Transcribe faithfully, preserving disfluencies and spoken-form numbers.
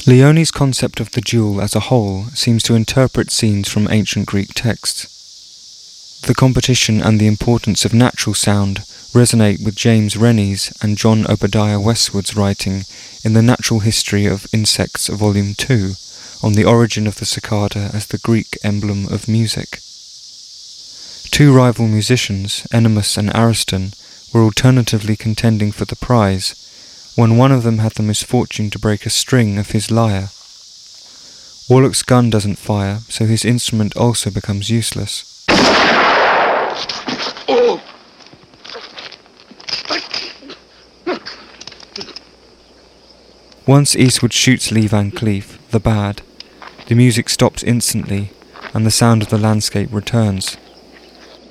Leone's concept of the duel as a whole seems to interpret scenes from ancient Greek texts. The competition and the importance of natural sound resonate with James Rennie's and John Obadiah Westwood's writing in The Natural History of Insects, Volume two, on the origin of the cicada as the Greek emblem of music. Two rival musicians, Ennomus and Ariston, were alternatively contending for the prize, when one of them had the misfortune to break a string of his lyre. Warlock's gun doesn't fire, so his instrument also becomes useless. Once Eastwood shoots Lee Van Cleef, the bad, the music stops instantly, and the sound of the landscape returns.